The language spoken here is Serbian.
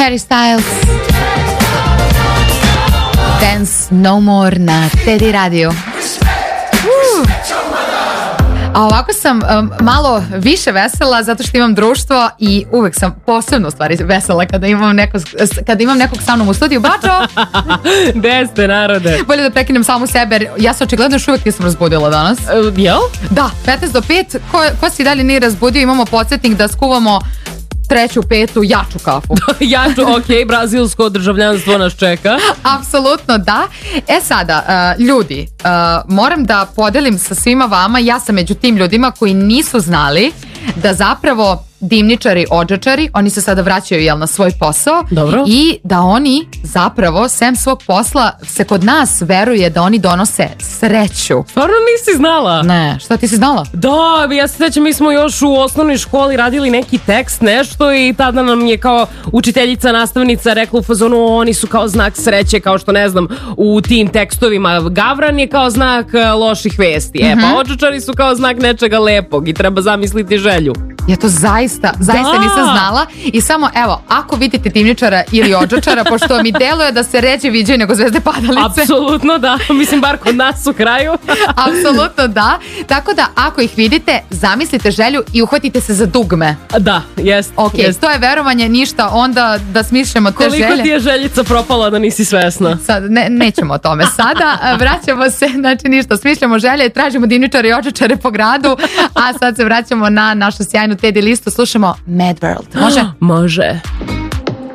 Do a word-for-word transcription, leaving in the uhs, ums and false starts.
Harry Styles. Dance No More na Teddy Radio. Uh. A ovako sam um, malo više vesela zato što imam društvo i uvek sam posebno u stvari vesela kada imam, neko, kada imam nekog sa mnom u studiju. Bačo! Gde ste, narode? Bolje da prekinem samu sebe jer ja se očigledno još uvek nisam razbudila danas. Uh, jel? Da, petnaest do pet. Ko, ko si dalje nije razbudio, imamo podsjetnik da skuvamo treću, petu, jaču kafu. Jaču, ok, brazilsko državljanstvo nas čeka. Apsolutno da. E sada, uh, ljudi, uh, moram da podelim sa svima vama, ja sam među tim ljudima koji nisu znali da zapravo dimničari, odžačari, oni se sada vraćaju jel, na svoj posao. Dobro. I da oni zapravo, sem svog posla, se kod nas veruje da oni donose sreću. Stvarno nisi znala? Ne, šta ti si znala? Da, ja se sećam, mi smo još u osnovnoj školi radili neki tekst, nešto i tada nam je kao učiteljica, nastavnica rekla u fazonu, oni su kao znak sreće, kao što ne znam, u tim tekstovima Gavran je kao znak loših vesti. E, pa odžačari su kao znak nečega lepog i treba zamisliti želju. Ja to zaista, zaista da. nisam znala i samo evo, ako vidite dimničara ili odžačara, pošto mi deluje da se ređe viđaju nego zvezde padalice. Apsolutno da, mislim bar kod nas u kraju. Apsolutno da, tako da ako ih vidite, zamislite želju i uhvatite se za dugme. Da, jest. Ok, jest. to je verovanje, ništa, onda da smišljamo te Koliko želje. Koliko ti je željica propala da nisi svesna? Sad, ne, nećemo o tome sada, vraćamo se, znači ništa, smišljamo želje, tražimo dimničare i odžačare po gradu, a sad se vraćamo na našu sjajnu Teddy listu, slušamo Mad World. Može? Može.